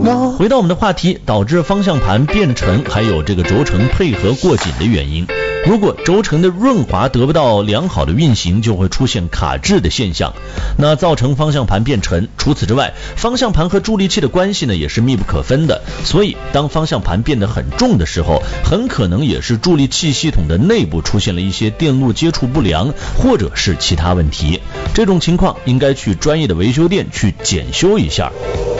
回到我们的话题，导致方向盘变沉还有这个轴承配合过紧的原因。如果轴承的润滑得不到良好的运行，就会出现卡滞的现象，那造成方向盘变沉。除此之外，方向盘和助力器的关系呢也是密不可分的，所以当方向盘变得很重的时候，很可能也是助力器系统的内部出现了一些电路接触不良，或者是其他问题。这种情况应该去专业的维修店去检修一下。